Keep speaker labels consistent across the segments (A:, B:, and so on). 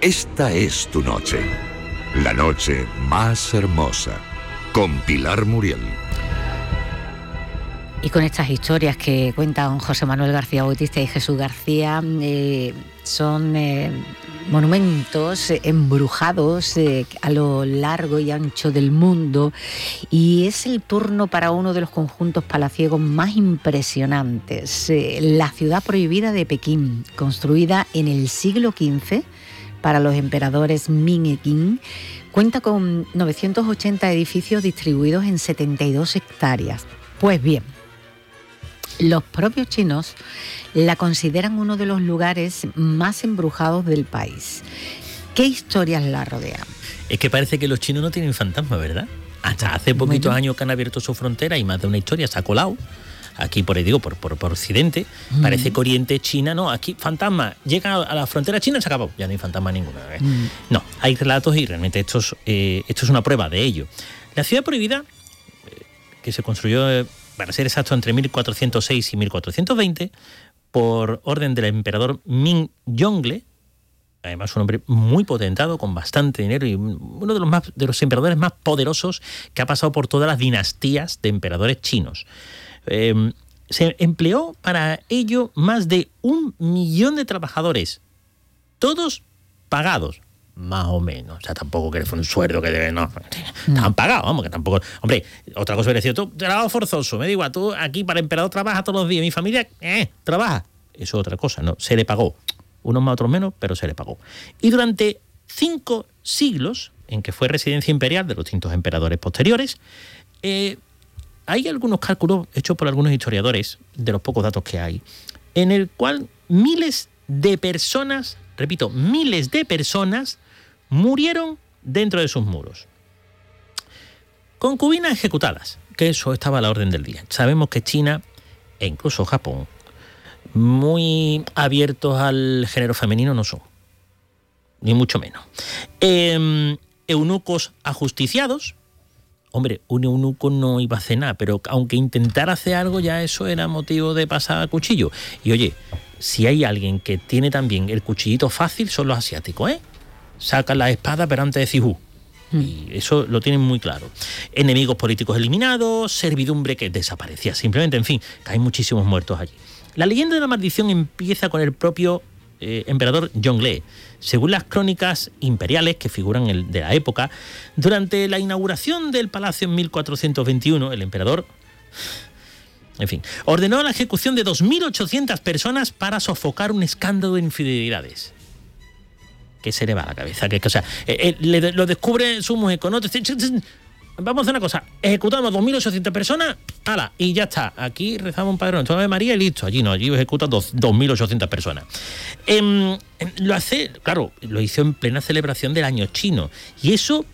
A: Esta es tu noche. La noche más hermosa. Con Pilar Muriel.
B: Y con estas historias que cuentan José Manuel García Bautista y Jesús García, son monumentos embrujados a lo largo y ancho del mundo, y es el turno para uno de los conjuntos palaciegos más impresionantes, la ciudad prohibida de Pekín, construida en el siglo XV para los emperadores Ming y Qing. Cuenta con 980 edificios distribuidos en 72 hectáreas. Pues bien, los propios chinos la consideran uno de los lugares más embrujados del país. ¿Qué historias la rodean?
C: Es que parece que los chinos no tienen fantasmas, ¿verdad? Hasta hace poquitos años que han abierto su frontera y más de una historia se ha colado. Aquí, por Occidente, parece que Oriente, China, no, aquí fantasmas, llegan a la frontera china y se acabó, ya no hay fantasma ninguno. No, hay relatos y realmente esto es una prueba de ello. La ciudad prohibida, que se construyó, para ser exacto, entre 1406 y 1420, por orden del emperador Ming Yongle, además un hombre muy potentado, con bastante dinero y uno de los emperadores más poderosos que ha pasado por todas las dinastías de emperadores chinos. Se empleó para ello más de 1 millón de trabajadores, todos pagados, más o menos. O sea, tampoco que fue un sueldo que debe, no. Estaban pagados, vamos, que tampoco. Hombre, otra cosa hubiera sido, tú, trabajo forzoso, me digo, tú aquí para emperador trabajas todos los días, mi familia, trabaja. Eso es otra cosa, no, se le pagó. Unos más, otros menos, pero se le pagó. Y durante 5 siglos, en que fue residencia imperial de los distintos emperadores posteriores, hay algunos cálculos hechos por algunos historiadores, de los pocos datos que hay, en el cual miles de personas, repito, miles de personas murieron dentro de sus muros. Concubinas ejecutadas, que eso estaba a la orden del día. Sabemos que China, e incluso Japón, muy abiertos al género femenino no son, ni mucho menos. Eunucos ajusticiados. Hombre, un eunuco no iba a hacer nada, pero aunque intentara hacer algo, ya eso era motivo de pasar a cuchillo. Y oye, si hay alguien que tiene también el cuchillito fácil, son los asiáticos, ¿eh? Sacan la espada, pero antes de decir Y eso lo tienen muy claro. Enemigos políticos eliminados, servidumbre que desaparecía simplemente, en fin, que hay muchísimos muertos allí. La leyenda de la maldición empieza con el propio emperador Yongle. Según las crónicas imperiales que figuran de la época, durante la inauguración del palacio en 1421, el emperador, en fin, ordenó la ejecución de 2.800 personas para sofocar un escándalo de infidelidades. ¿Qué se le va a la cabeza? O sea, lo descubre su mujer con otro. Vamos a hacer una cosa, ejecutamos 2.800 personas, ¡hala! Y ya está. Aquí rezamos un Padre Nuestro, Ave María y listo. Allí no, allí ejecutan 2.800 personas. Lo hizo en plena celebración del año chino. Y eso,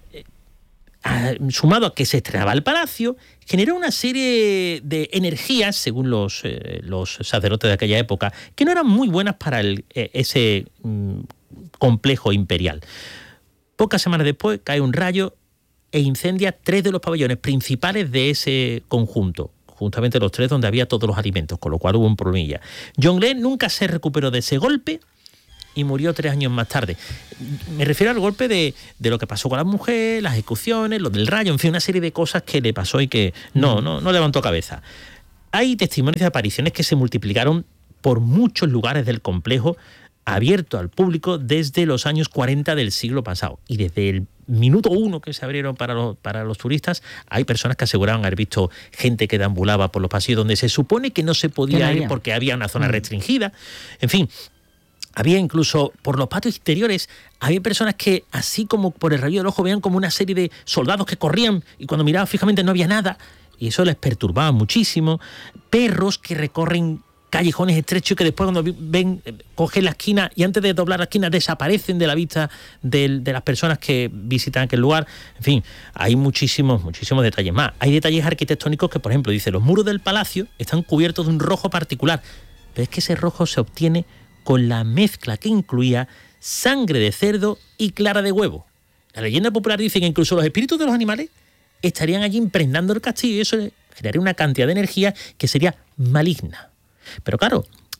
C: sumado a que se estrenaba el palacio, generó una serie de energías, según los sacerdotes de aquella época, que no eran muy buenas para ese complejo imperial. Pocas semanas después cae un rayo e incendia 3 de los pabellones principales de ese conjunto, justamente los 3 donde había todos los alimentos, con lo cual hubo un problemilla. Yongle nunca se recuperó de ese golpe y murió 3 años más tarde. Me refiero al golpe de lo que pasó con la mujer, las ejecuciones, lo del rayo, en fin, una serie de cosas que le pasó y que no levantó cabeza. Hay testimonios de apariciones que se multiplicaron por muchos lugares del complejo, abierto al público desde los años 40 del siglo pasado. Y desde el minuto 1 que se abrieron para los turistas, hay personas que aseguraban haber visto gente que deambulaba por los pasillos donde se supone que no se podía ir porque había una zona restringida. En fin, había incluso por los patios exteriores, había personas que, así como por el rayo del ojo, veían como una serie de soldados que corrían y cuando miraban fijamente no había nada. Y eso les perturbaba muchísimo. Perros que recorren callejones estrechos que después cuando ven, cogen la esquina y antes de doblar la esquina desaparecen de la vista de las personas que visitan aquel lugar. En fin, hay muchísimos detalles más. Hay detalles arquitectónicos que, por ejemplo, dice, los muros del palacio están cubiertos de un rojo particular, pero es que ese rojo se obtiene con la mezcla que incluía sangre de cerdo y clara de huevo. La leyenda popular dice que incluso los espíritus de los animales estarían allí impregnando el castillo y eso generaría una cantidad de energía que sería maligna. Pero claro,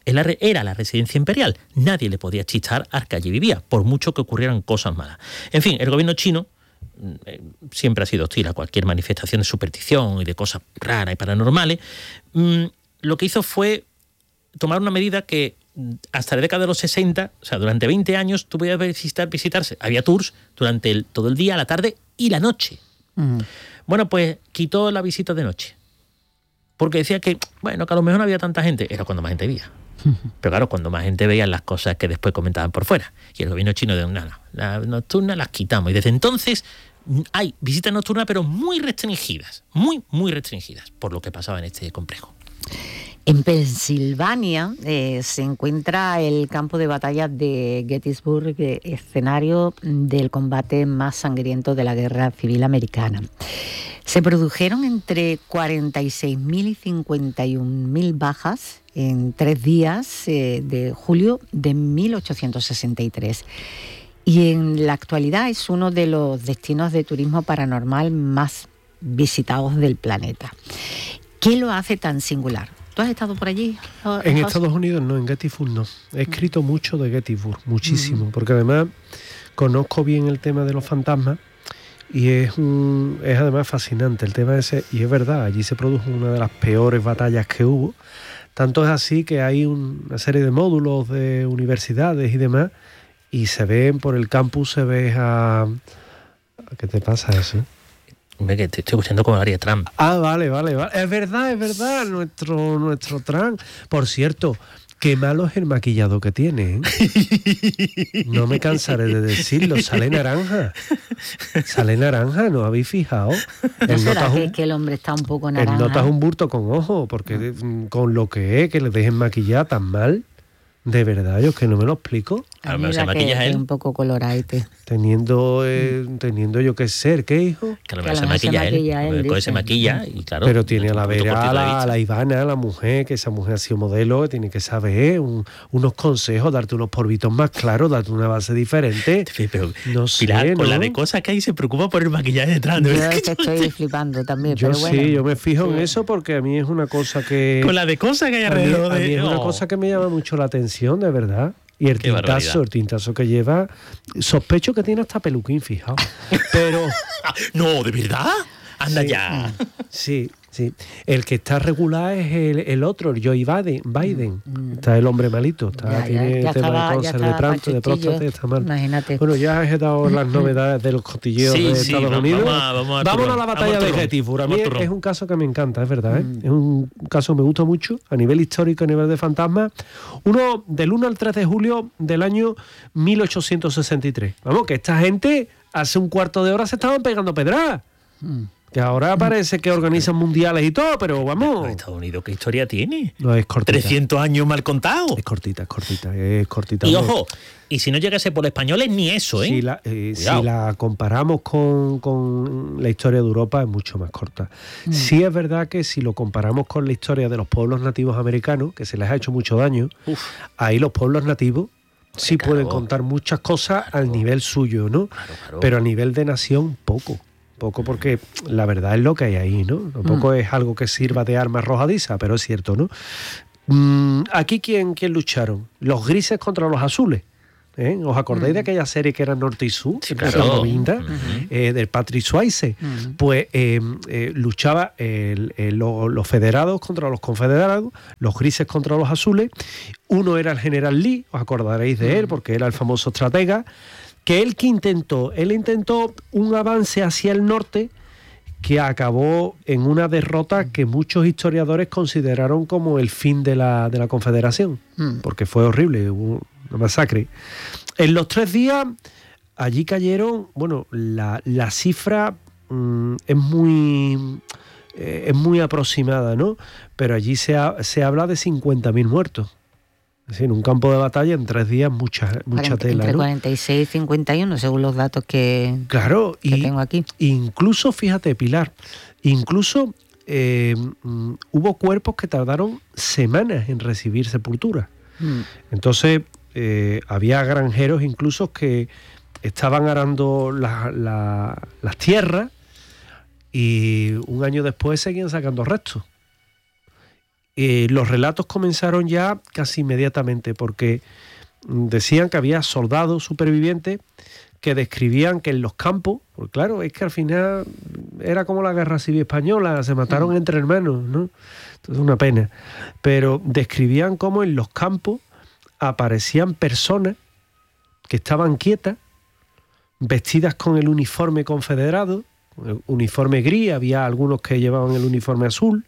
C: era la residencia imperial. Nadie le podía chistar al que allí vivía, por mucho que ocurrieran cosas malas. En fin, el gobierno chino siempre ha sido hostil a cualquier manifestación de superstición y de cosas raras y paranormales. Lo que hizo fue tomar una medida que hasta la década de los 60, o sea, durante 20 años, tú podías visitarse. Había tours durante todo el día, la tarde y la noche. Bueno, pues quitó la visita de noche. Porque decía que, bueno, que a lo mejor no había tanta gente. Era cuando más gente veía. Pero claro, cuando más gente veía las cosas que después comentaban por fuera. Y el gobierno chino dijo, no, las nocturnas las quitamos. Y desde entonces hay visitas nocturnas, pero muy restringidas. Muy, muy restringidas por lo que pasaba en este complejo.
B: En Pensilvania se encuentra el campo de batalla de Gettysburg, escenario del combate más sangriento de la Guerra Civil Americana. Se produjeron entre 46.000 y 51.000 bajas en 3 días de julio de 1863. Y en la actualidad es uno de los destinos de turismo paranormal más visitados del planeta. ¿Qué lo hace tan singular? ¿Tú has estado por allí?
D: En Estados Unidos no, en Gettysburg no. He escrito mucho de Gettysburg, muchísimo, porque además conozco bien el tema de los fantasmas y es además fascinante el tema ese, y es verdad, allí se produjo una de las peores batallas que hubo. Tanto es así que hay una serie de módulos de universidades y demás, y se ven por el campus, se ve a... ¿Qué te pasa eso?
C: Que te estoy escuchando como María Trump.
D: Ah, vale. Es verdad, nuestro Trump. Por cierto, qué malo es el maquillado que tiene, ¿eh? No me cansaré de decirlo, sale naranja, ¿no habéis fijado?
B: ¿No será que el hombre está un poco naranja?
D: Él notas un burto con ojo, porque con lo que es, que le dejen maquillar tan mal. De verdad, yo es que no me lo explico.
B: A mí se maquilla él. Un poco coloradete.
D: Teniendo yo que ser, ¿qué hijo?
C: Que a lo mejor se maquilla él. Se maquilla y claro.
D: Pero tiene a la vera a la Ivana, la mujer, que esa mujer ha sido modelo, tiene que saber unos consejos, darte unos porbitos más claros, darte una base diferente.
C: Pero
D: no sé,
C: Pilar, con
D: ¿no?
C: la de cosas que hay se preocupa por el maquillaje detrás.
B: Yo es que estoy flipando también.
D: Yo
B: pero bueno,
D: sí, yo me fijo en eso porque a mí es una cosa que...
C: Con la de cosas que hay alrededor.
D: A mí es una cosa que me llama mucho la atención, de verdad. Y el tintazo que lleva, sospecho que tiene hasta peluquín, fijaos. Pero...
C: No, ¿de verdad? Anda
D: sí,
C: ya.
D: Sí. El que está regular es el otro, el Joe Biden. Está el hombre malito. Tiene tema de cáncer de próstata, está mal.
B: Imagínate.
D: Bueno, ya has dado las novedades de los cotilleos de Estados Unidos. Vamos a la batalla de Gettysburg. A mí es un caso que me encanta, es verdad. Es un caso que me gusta mucho, a nivel histórico, a nivel de fantasmas. Del 1 al 3 de julio del año 1863. Vamos, que esta gente hace un cuarto de hora se estaban pegando pedradas. Que ahora parece que organizan mundiales y todo, pero vamos...
C: Estados Unidos, ¿qué historia tiene?
D: No, es cortita.
C: 300 años mal contados.
D: Es cortita.
C: Y ojo, y si no llegase por españoles, ni eso, ¿eh?
D: Si la comparamos con la historia de Europa, es mucho más corta. Sí es verdad que si lo comparamos con la historia de los pueblos nativos americanos, que se les ha hecho mucho daño, ahí los pueblos nativos sí pueden contar muchas cosas al nivel suyo, ¿no? Claro. Pero a nivel de nación, poco porque la verdad es lo que hay ahí, ¿no? Tampoco es algo que sirva de arma arrojadiza, pero es cierto, ¿no? Aquí, ¿quién lucharon? Los grises contra los azules. ¿Os acordáis de aquella serie que era Norte y Sur?
C: Sí, claro.
D: Del Patrick Swayze. Pues luchaba los federados contra los confederados, los grises contra los azules. Uno era el general Lee, os acordaréis de él, porque era el famoso estratega, que él intentó un avance hacia el norte que acabó en una derrota que muchos historiadores consideraron como el fin de la Confederación, porque fue horrible, hubo una masacre. En los 3 días, allí cayeron, bueno, la cifra es muy aproximada, ¿no? Pero allí se habla de 50.000 muertos. Es decir, en un campo de batalla en 3 días mucha tela,
B: entre
D: ¿no?
B: 46 y 51, según los datos que tengo aquí.
D: Incluso, fíjate, Pilar, hubo cuerpos que tardaron semanas en recibir sepultura. Entonces, había granjeros incluso que estaban arando las tierras y un año después seguían sacando restos. los relatos comenzaron ya casi inmediatamente, porque decían que había soldados supervivientes que describían que en los campos, pues claro, es que al final era como la Guerra Civil Española, se mataron entre hermanos, ¿no? Entonces una pena. Pero describían cómo en los campos aparecían personas que estaban quietas, vestidas con el uniforme confederado, el uniforme gris, había algunos que llevaban el uniforme azul,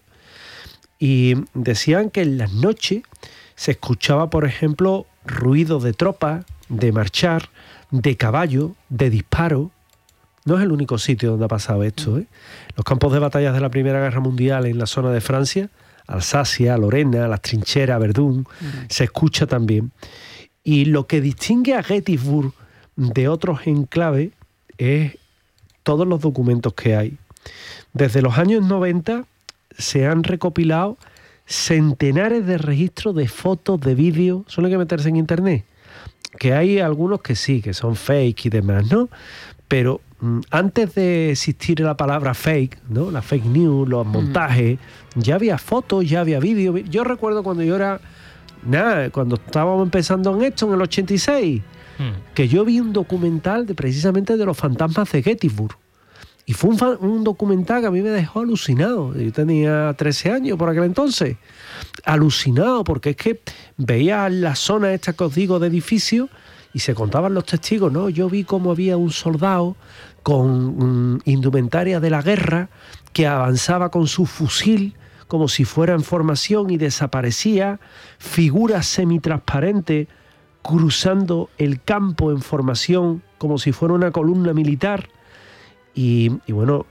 D: y decían que en las noches se escuchaba, por ejemplo, ruido de tropas, de marchar, de caballo, de disparo. No es el único sitio donde ha pasado esto, ¿eh? Los campos de batallas de la Primera Guerra Mundial en la zona de Francia, Alsacia, Lorena, las trincheras, Verdún, se escucha también. Y lo que distingue a Gettysburg de otros enclaves es todos los documentos que hay. Desde los años 90 se han recopilado centenares de registros de fotos, de vídeos, solo hay que meterse en internet, que hay algunos que sí, que son fake y demás, ¿no? Pero antes de existir la palabra fake, ¿no? La fake news, los montajes, ya había fotos, ya había vídeos. Yo recuerdo cuando yo era, cuando estábamos empezando en esto, en el 86, que yo vi un documental precisamente de los fantasmas de Gettysburg. Y fue un documental que a mí me dejó alucinado. Yo tenía 13 años por aquel entonces. Alucinado, porque es que veía la zona esta que os digo de edificios y se contaban los testigos, ¿no? Yo vi cómo había un soldado con indumentaria de la guerra que avanzaba con su fusil como si fuera en formación y desaparecía, figuras semitransparentes cruzando el campo en formación como si fuera una columna militar. Y bueno,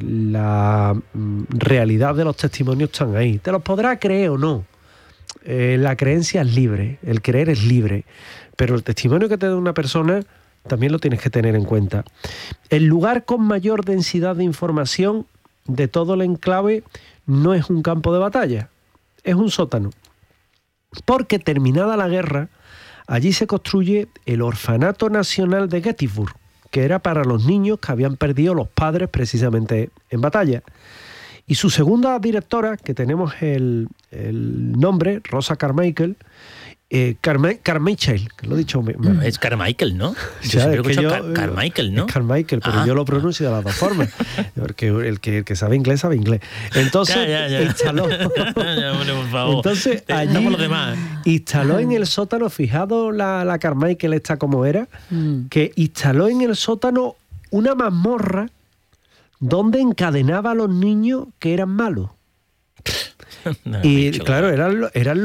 D: la realidad de los testimonios están ahí. Te los podrás creer o no. La creencia es libre, el creer es libre, pero el testimonio que te da una persona también lo tienes que tener en cuenta. El lugar con mayor densidad de información de todo el enclave no es un campo de batalla, es un sótano. Porque terminada la guerra, allí se construye el Orfanato Nacional de Gettysburg, que era para los niños que habían perdido los padres precisamente en batalla. Y su segunda directora, que tenemos el nombre, Rosa Carmichael, Carmichael, que lo he dicho.
C: Es Carmichael, ¿no? Yo siempre he escuchado Carmichael, ¿no?
D: Es Carmichael, pero yo lo pronuncio de las dos formas. Porque el que sabe inglés, sabe inglés. Entonces, instaló.
C: Por favor.
D: Entonces, allí
C: los demás.
D: Instaló en el sótano, fijado la Carmichael esta como era, que instaló en el sótano una mazmorra donde encadenaba a los niños que eran malos. Y claro, eran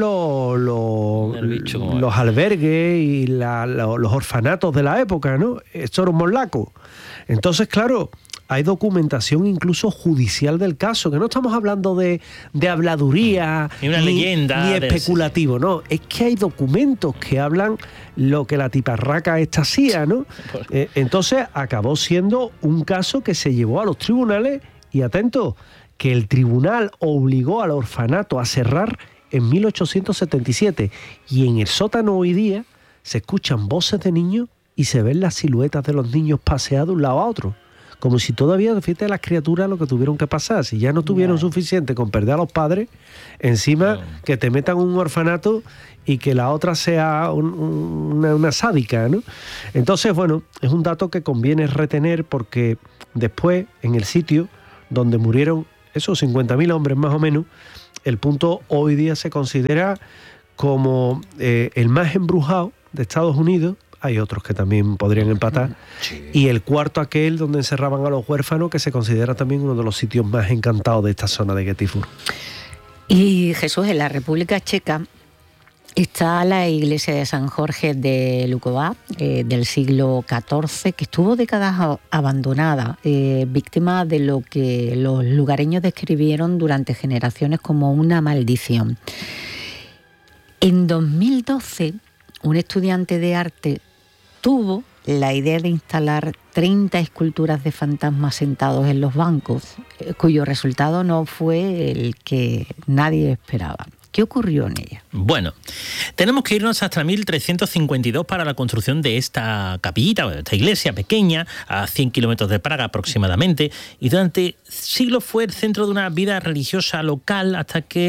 D: los albergues y los orfanatos de la época, ¿no? Esto era un morlaco. Entonces, claro, hay documentación incluso judicial del caso, que no estamos hablando de habladuría
C: ni una leyenda,
D: ni especulativo, no. Es que hay documentos que hablan lo que la tiparraca esta hacía, ¿no? Entonces acabó siendo un caso que se llevó a los tribunales y, atento, que el tribunal obligó al orfanato a cerrar en 1877, y en el sótano hoy día se escuchan voces de niños y se ven las siluetas de los niños paseados de un lado a otro, como si todavía, fíjate, las criaturas lo que tuvieron que pasar, si ya no tuvieron suficiente con perder a los padres, encima que te metan en un orfanato y que la otra sea una sádica, ¿no? Entonces, bueno, es un dato que conviene retener, porque después, en el sitio donde murieron esos 50.000 hombres más o menos, el punto hoy día se considera como el más embrujado de Estados Unidos. Hay otros que también podrían empatar. Sí. Y el cuarto, aquel donde encerraban a los huérfanos, que se considera también uno de los sitios más encantados de esta zona de Gettysburg.
B: Y Jesús, en la República Checa está la iglesia de San Jorge de Lukovac, del siglo XIV, que estuvo décadas abandonada, víctima de lo que los lugareños describieron durante generaciones como una maldición. En 2012, un estudiante de arte tuvo la idea de instalar 30 esculturas de fantasmas sentados en los bancos, cuyo resultado no fue el que nadie esperaba. ¿Qué ocurrió en ella?
C: Bueno, tenemos que irnos hasta 1352 para la construcción de esta capillita, de esta iglesia pequeña, a 100 kilómetros de Praga aproximadamente, y durante siglos fue el centro de una vida religiosa local hasta que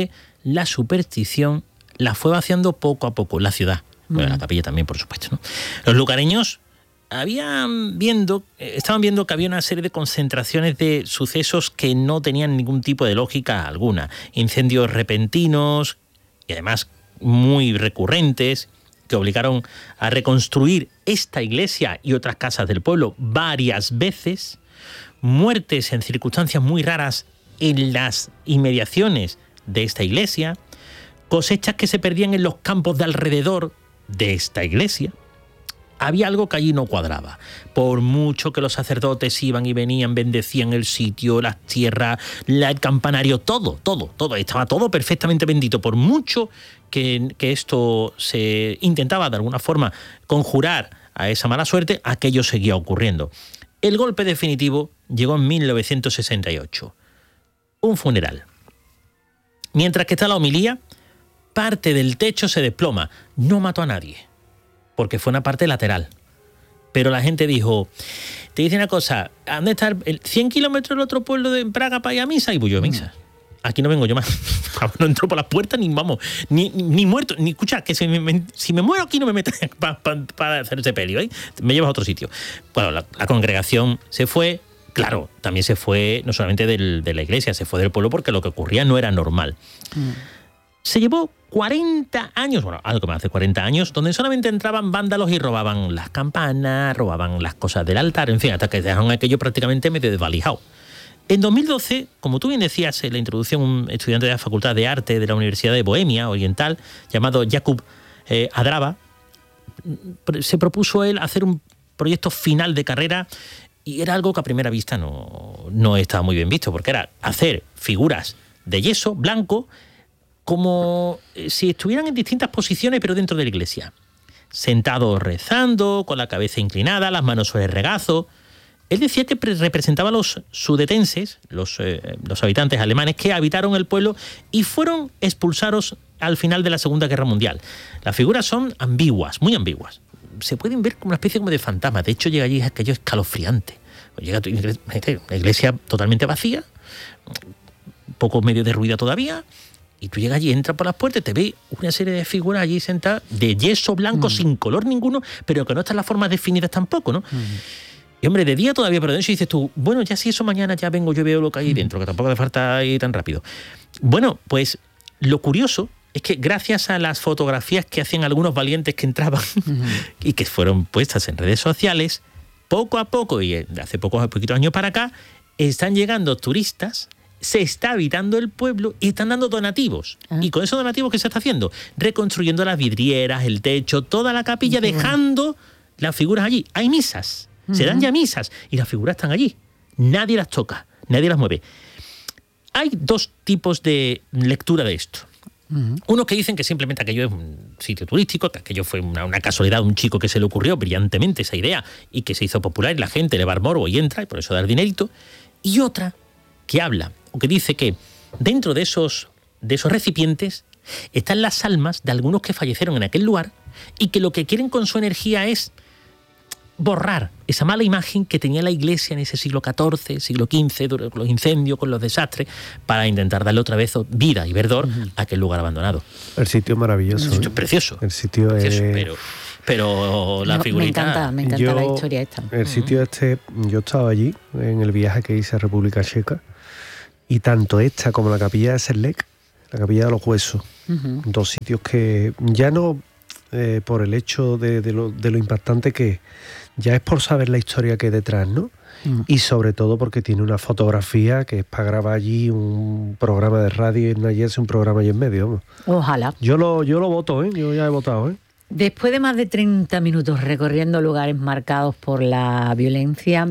C: la superstición la fue vaciando poco a poco la ciudad. Bueno, la capilla también, por supuesto, ¿no? Los lugareños estaban viendo que había una serie de concentraciones de sucesos que no tenían ningún tipo de lógica alguna. Incendios repentinos y además muy recurrentes que obligaron a reconstruir esta iglesia y otras casas del pueblo varias veces. Muertes en circunstancias muy raras en las inmediaciones de esta iglesia. Cosechas que se perdían en los campos de alrededor de esta iglesia. Había algo que allí no cuadraba. Por mucho que los sacerdotes iban y venían, bendecían el sitio, las tierras, el campanario, todo. Estaba todo perfectamente bendito. Por mucho que esto se intentaba de alguna forma conjurar a esa mala suerte, aquello seguía ocurriendo. El golpe definitivo llegó en 1968. Un funeral. Mientras que está la homilía, parte del techo se desploma. No mató a nadie, porque fue una parte lateral. Pero la gente dijo, te dice una cosa, ¿a dónde está el 100 kilómetros del otro pueblo de Praga para ir a misa? Y voy yo a misa. Aquí no vengo yo más. No entro por las puertas ni muerto. Ni escucha, que si me muero aquí no me metan para hacer ese pelio, ¿eh? Me llevas a otro sitio. Bueno, la congregación se fue. Claro, también se fue no solamente de la iglesia, se fue del pueblo porque lo que ocurría no era normal. Se llevó 40 años, bueno, algo más de 40 años, donde solamente entraban vándalos y robaban las campanas, robaban las cosas del altar, en fin, hasta que dejaron aquello prácticamente medio desvalijado. En 2012, como tú bien decías en la introducción, un estudiante de la Facultad de Arte de la Universidad de Bohemia Oriental, llamado Jakub Adrava, se propuso él hacer un proyecto final de carrera y era algo que a primera vista no estaba muy bien visto, porque era hacer figuras de yeso blanco como si estuvieran en distintas posiciones pero dentro de la iglesia. Sentados rezando, con la cabeza inclinada, las manos sobre el regazo. Él decía que representaba a los sudetenses, los habitantes alemanes que habitaron el pueblo y fueron expulsados al final de la Segunda Guerra Mundial. Las figuras son ambiguas, muy ambiguas. Se pueden ver como una especie de fantasma. De hecho, llega allí aquello escalofriante. Llega la iglesia totalmente vacía, poco medio derruida todavía, y tú llegas allí, entras por las puertas, te ves una serie de figuras allí sentadas de yeso blanco sin color ninguno, pero que no están las formas definidas tampoco, ¿no? Y hombre, de día todavía, pero de noche dices tú, bueno, ya si eso mañana ya vengo, yo veo lo que hay dentro, que tampoco hace falta ir tan rápido. Bueno, pues lo curioso es que gracias a las fotografías que hacían algunos valientes que entraban y que fueron puestas en redes sociales, poco a poco, y de hace poquitos años para acá, están llegando turistas, se está habitando el pueblo y están dando donativos. Y con esos donativos, ¿qué se está haciendo? Reconstruyendo las vidrieras, el techo, toda la capilla, dejando las figuras allí. Hay misas, se dan ya misas y las figuras están allí. Nadie las toca, nadie las mueve. Hay dos tipos de lectura de esto. Unos que dicen que simplemente aquello es un sitio turístico, que aquello fue una casualidad, un chico que se le ocurrió brillantemente esa idea y que se hizo popular y la gente le va al morbo y entra y por eso da el dinerito. Y otra que habla o que dice que dentro de esos recipientes están las almas de algunos que fallecieron en aquel lugar y que lo que quieren con su energía es borrar esa mala imagen que tenía la iglesia en ese siglo XIV, siglo XV, con los incendios, con los desastres, para intentar darle otra vez vida y verdor a aquel lugar abandonado.
D: El sitio es maravilloso.
C: El sitio es precioso.
D: El sitio
C: precioso, pero la figurita...
B: Me encanta la historia esta.
D: El sitio yo estaba allí en el viaje que hice a República Checa y tanto esta como la capilla de Serlec, la capilla de los huesos, dos sitios que ya no por el hecho de lo impactante que ya es por saber la historia que hay detrás, ¿no? Y sobre todo porque tiene una fotografía que es para grabar allí un programa de radio y en allí es un programa allí en medio, vamos.
B: Ojalá.
D: Yo lo voto, yo ya he votado,
B: Después de más de 30 minutos recorriendo lugares marcados por la violencia,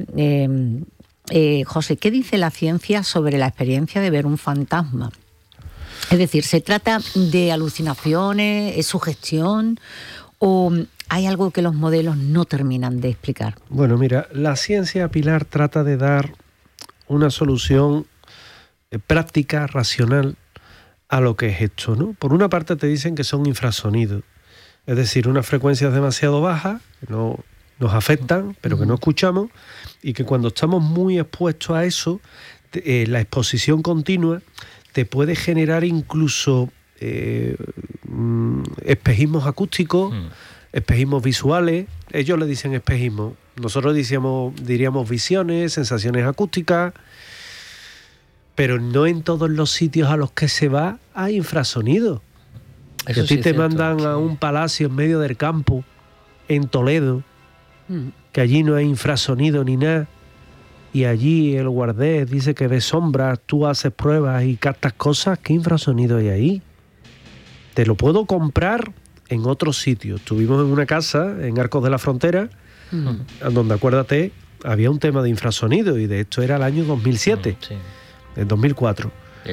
B: José, ¿qué dice la ciencia sobre la experiencia de ver un fantasma? Es decir, ¿se trata de alucinaciones, es sugestión o hay algo que los modelos no terminan de explicar?
D: Bueno, mira, la ciencia, Pilar, trata de dar una solución práctica, racional a lo que es esto, ¿no? Por una parte te dicen que son infrasonidos, es decir, unas frecuencias demasiado bajas, que no nos afectan, pero que no escuchamos, y que cuando estamos muy expuestos a eso, la exposición continua te puede generar incluso espejismos acústicos, espejismos visuales. Ellos le dicen espejismo. Nosotros diríamos visiones, sensaciones acústicas, pero no en todos los sitios a los que se va hay infrasonido. Que a ti te mandan a un palacio en medio del campo, en Toledo, que allí no hay infrasonido ni nada, y allí el guardés dice que ve sombras, tú haces pruebas y captas cosas. ¿Qué infrasonido hay ahí? Te lo puedo comprar en otros sitios. Estuvimos en una casa en Arcos de la Frontera, donde, acuérdate, había un tema de infrasonido, y de esto era el año 2007, en 2004.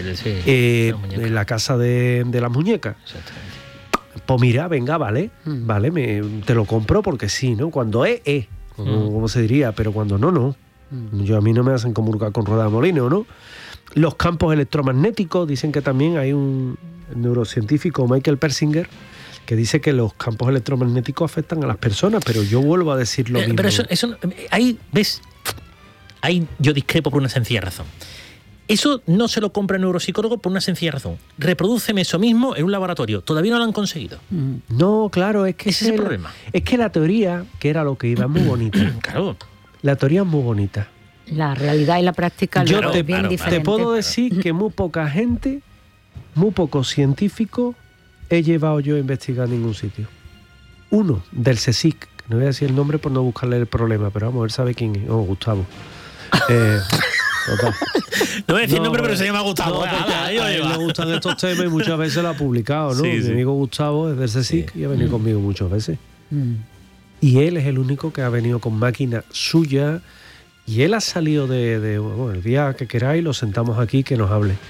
D: En la casa de las muñecas. Pues mira, venga, vale, te lo compro porque sí, ¿no? Cuando como se diría, pero cuando no. A mí no me hacen comulgar con rueda de molino, ¿no? Los campos electromagnéticos, dicen que también hay un neurocientífico, Michael Persinger, que dice que los campos electromagnéticos afectan a las personas, pero yo vuelvo a decir lo mismo.
C: Pero eso ahí, ¿ves? Ahí yo discrepo por una sencilla razón. Eso no se lo compra el neuropsicólogo por una sencilla razón. Reprodúceme eso mismo en un laboratorio. Todavía no lo han conseguido.
D: No, claro, es que
C: ese es el problema.
D: Es que la teoría, que era lo que iba, muy bonita.
C: Claro.
D: La teoría es muy bonita.
B: La realidad y la práctica
D: yo
B: es bien diferente.
D: Te puedo decir que muy poca gente, muy pocos científicos he llevado yo a investigar en ningún sitio. Uno, del CSIC, que no voy a decir el nombre por no buscarle el problema, pero vamos, él sabe quién es. Gustavo. Total.
C: No voy a decir el nombre, pero se llama Gustavo.
D: A él le gustan estos temas y muchas veces lo ha publicado, ¿no?
C: Sí,
D: Mi amigo Gustavo es del CSIC y ha venido conmigo muchas veces. Y él es el único que ha venido con máquina suya, y él ha salido el día que queráis lo sentamos aquí que nos hable.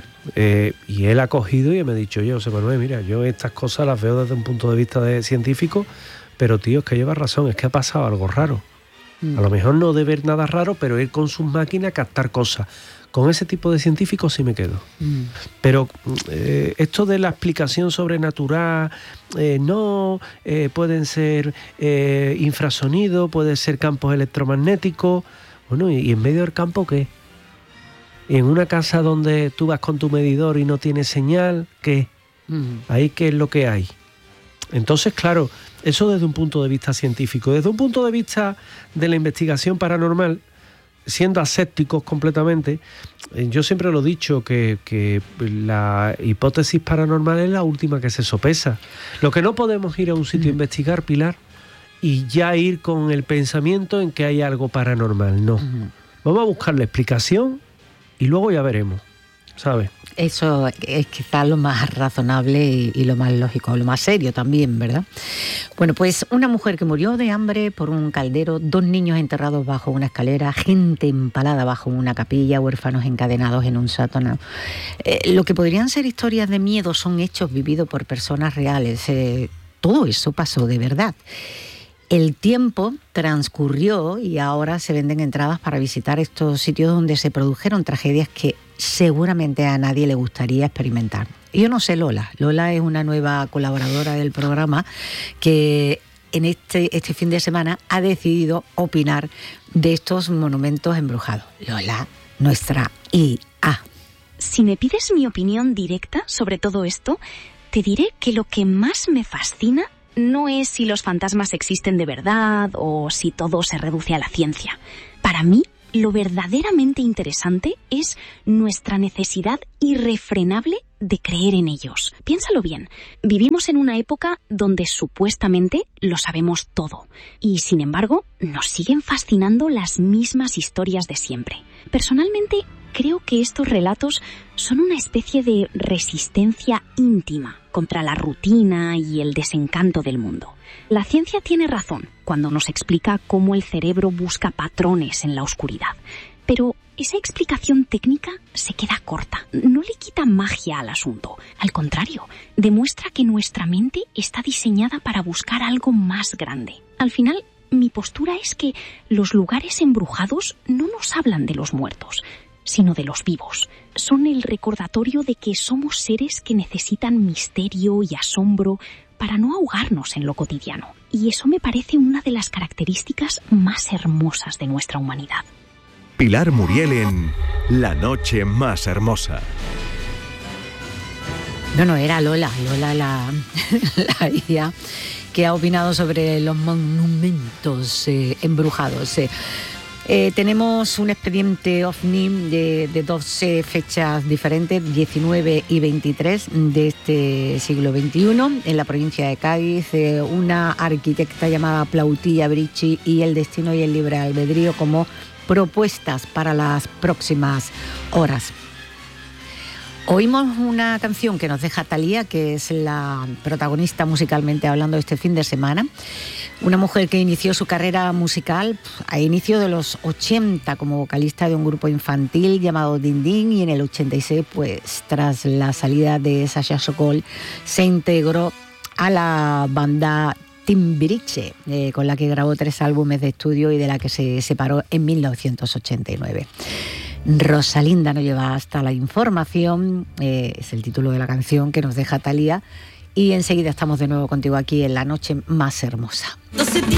D: Y él ha cogido y me ha dicho, José Manuel, mira, yo estas cosas las veo desde un punto de vista científico, pero tío, es que llevas razón, es que ha pasado algo raro. A lo mejor no de ver nada raro, pero ir con sus máquinas a captar cosas. Con ese tipo de científicos sí me quedo. Pero esto de la explicación sobrenatural, pueden ser infrasonido, puede ser campos electromagnéticos. Bueno, ¿y en medio del campo qué? ¿Y en una casa donde tú vas con tu medidor y no tienes señal, qué? ¿Ahí qué es lo que hay? Entonces, claro, eso desde un punto de vista científico. Desde un punto de vista de la investigación paranormal, siendo asépticos completamente, yo siempre lo he dicho, que la hipótesis paranormal es la última que se sopesa. Lo que no podemos ir a un sitio a investigar, Pilar, y ya ir con el pensamiento en que hay algo paranormal, no. Vamos a buscar la explicación y luego ya veremos, ¿sabes?
B: Eso es quizás lo más razonable y lo más lógico, lo más serio también, ¿verdad? Bueno, pues una mujer que murió de hambre por un caldero, 2 niños enterrados bajo una escalera, gente empalada bajo una capilla, huérfanos encadenados en un sótano. Lo que podrían ser historias de miedo son hechos vividos por personas reales. Todo eso pasó de verdad. El tiempo transcurrió y ahora se venden entradas para visitar estos sitios donde se produjeron tragedias que seguramente a nadie le gustaría experimentar. Yo no sé Lola. Lola es una nueva colaboradora del programa que en este fin de semana ha decidido opinar de estos monumentos embrujados. Lola, nuestra IA.
E: Si me pides mi opinión directa sobre todo esto, te diré que lo que más me fascina no es si los fantasmas existen de verdad o si todo se reduce a la ciencia. Para mí, lo verdaderamente interesante es nuestra necesidad irrefrenable de creer en ellos. Piénsalo bien, vivimos en una época donde supuestamente lo sabemos todo y, sin embargo, nos siguen fascinando las mismas historias de siempre. Personalmente, creo que estos relatos son una especie de resistencia íntima contra la rutina y el desencanto del mundo. La ciencia tiene razón cuando nos explica cómo el cerebro busca patrones en la oscuridad, pero esa explicación técnica se queda corta, no le quita magia al asunto. Al contrario, demuestra que nuestra mente está diseñada para buscar algo más grande. Al final, mi postura es que los lugares embrujados no nos hablan de los muertos, sino de los vivos. Son el recordatorio de que somos seres que necesitan misterio y asombro para no ahogarnos en lo cotidiano. Y eso me parece una de las características más hermosas de nuestra humanidad.
F: Pilar Muriel en La noche más hermosa.
B: No, era Lola la IA que ha opinado sobre los monumentos embrujados. Tenemos un expediente OVNI de 12 fechas diferentes, 19 y 23 de este siglo XXI, en la provincia de Cádiz, una arquitecta llamada Plautilla Brici y el destino y el libre albedrío como propuestas para las próximas horas. Oímos una canción que nos deja Thalía, que es la protagonista musicalmente hablando este fin de semana. Una mujer que inició su carrera musical a inicio de los 80 como vocalista de un grupo infantil llamado Din Din, y en el 86, pues tras la salida de Sasha Sokol, se integró a la banda Timbiriche, con la que grabó 3 álbumes de estudio y de la que se separó en 1989. Rosalinda nos lleva hasta la información, es el título de la canción que nos deja Thalía, y enseguida estamos de nuevo contigo aquí en La Noche Más Hermosa.